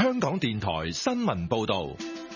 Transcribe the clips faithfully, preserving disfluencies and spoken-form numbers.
香港電台新聞報道。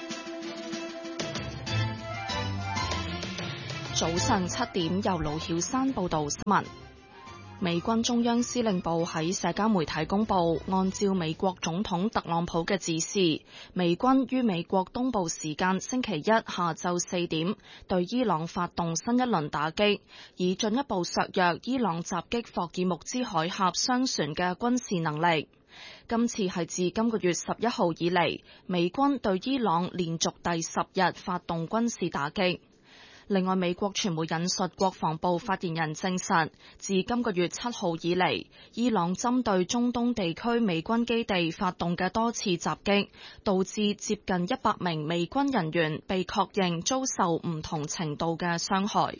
早上七點，由盧曉山報道新聞。美軍中央司令部喺社交媒體公佈，按照美國總統特朗普嘅指示，美軍於美國東部時間星期一下晝四點對伊朗發動新一輪打擊，以進一步削弱伊朗襲擊霍爾木茲海峽商船嘅軍事能力。今次係自今個月十一號以嚟，美軍對伊朗連續第十日發動軍事打擊。另外，美國傳媒引述國防部發言人證實，自今個月七號以嚟，伊朗針對中東地區美軍基地發動嘅多次襲擊，導致接近一百名美軍人員被確認遭受唔同程度嘅傷害。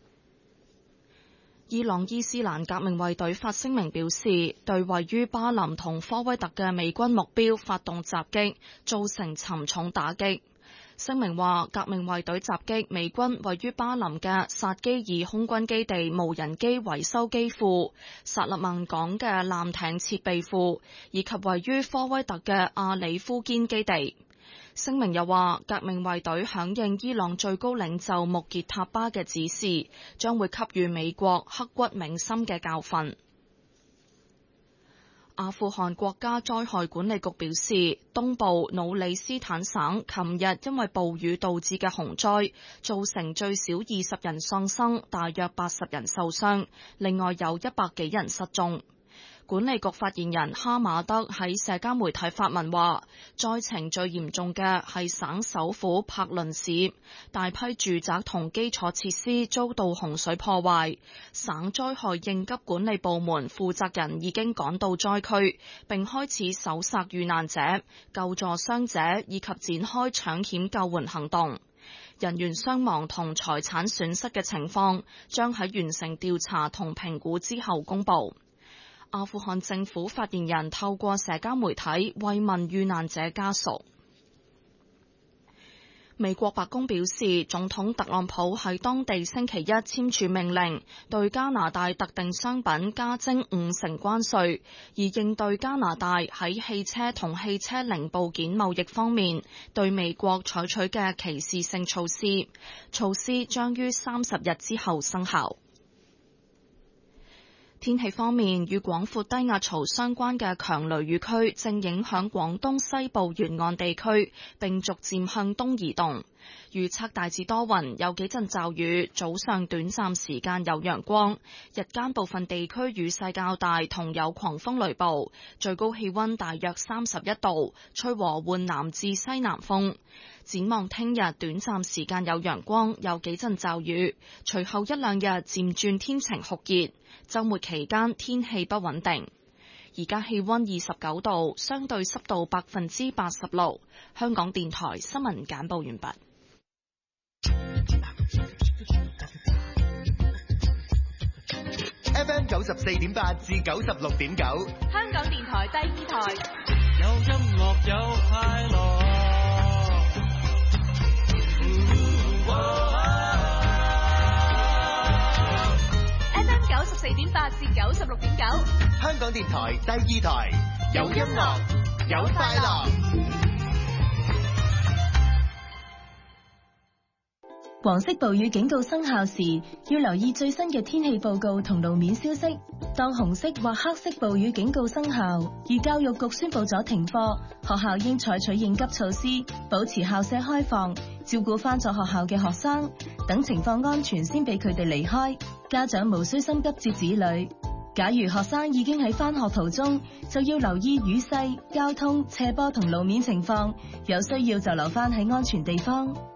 伊朗伊斯蘭革命衛隊發聲明表示，對位於巴林同科威特嘅美軍目標發動襲擊，造成沉重打擊。聲明話，革命衛隊襲擊美軍位於巴林嘅薩基爾空軍基地無人機維修機庫、薩勒曼港嘅艦艇設備庫，以及位於科威特嘅阿里夫堅基地。聲明又話，革命衛隊響應伊朗最高領袖穆傑塔巴嘅指示，將會給予美國刻骨銘心嘅教訓。阿富汗國家災害管理局表示，東部努里斯坦省琴日因為暴雨導致嘅洪災，造成最少二十人喪生，大約八十人受傷，另外有一百幾人失蹤。管理局發言人哈馬德喺社交媒體發文話，災情最嚴重嘅係省首府柏倫市，大批住宅同基礎設施遭到洪水破壞。省災害應急管理部門負責人已經趕到災區，並開始搜索遇難者、救助傷者以及展開搶險救援行動。人員傷亡同財產損失嘅情況將喺完成調查同評估之後公佈。阿富汗政府發言人透過社交媒體慰問遇難者家屬。美國白宮表示，總統特朗普喺當地星期一簽署命令，對加拿大特定商品加徵五成關稅，而應對加拿大喺汽車同汽車零部件貿易方面對美國採取嘅歧視性措施。措施將於三十日之後生效。天氣方面，與廣闊低壓槽相關嘅強雷雨區正影響廣東西部沿岸地區，並逐漸向東移動。預測大致多雲，有幾陣驟雨，早上短暫時間有陽光，日間部分地區雨勢較大，同有狂風雷暴，最高氣溫大約三十一度，吹和緩南至西南風。展望聽日短暫時間有陽光，有幾陣驟雨，隨後一兩日漸轉天晴酷熱，週末期間天氣不穩定。而家氣溫二十九度，相對濕度百分之八十六。香港電台新聞簡報完畢。 F M 九十四點八至九十六點九， 香港電台第二台。 有音樂有快樂。 F M 九十四點八至九十六點九， 香港電台第二台，有音樂有快樂。 黃色暴雨警告生效時，要留意最新嘅天氣報告同路面消息。當紅色或黑色暴雨警告生效，而教育局宣布咗停課，學校應採取應急措施，保持校舍開放，照顧返咗學校嘅學生，等情況安全先俾佢哋離開。家長無需心急接子女。假如學生已經喺返學途中，就要留意雨勢、交通、斜坡同路面情況，有需要就留返喺安全地方。